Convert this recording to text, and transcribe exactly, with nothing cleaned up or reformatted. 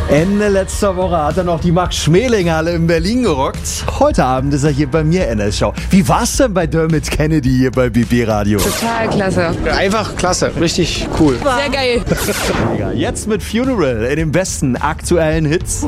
Ende letzter Woche hat er noch die Max-Schmeling-Halle in Berlin gerockt. Heute Abend ist er hier bei mir in der Show. Wie war's denn bei Dermot Kennedy hier bei B B Radio? Total klasse. Einfach klasse, richtig cool. Sehr geil. Jetzt mit Funeral in den besten aktuellen Hits.